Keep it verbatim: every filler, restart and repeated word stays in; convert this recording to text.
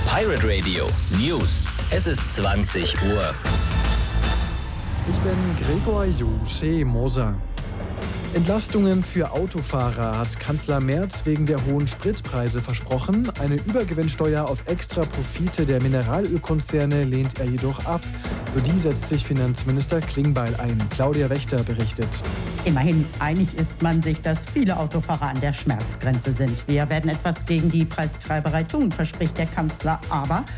Pirate Radio News. Es ist zwanzig Uhr. Ich bin Gregor Jose Moser. Entlastungen für Autofahrer hat Kanzler Merz wegen der hohen Spritpreise versprochen. Eine Übergewinnsteuer auf Extraprofite der Mineralölkonzerne lehnt er jedoch ab. Für die setzt sich Finanzminister Klingbeil ein. Claudia Wächter berichtet. Immerhin einig ist man sich, dass viele Autofahrer an der Schmerzgrenze sind. Wir werden etwas gegen die Preistreiberei tun, verspricht der Kanzler. Aber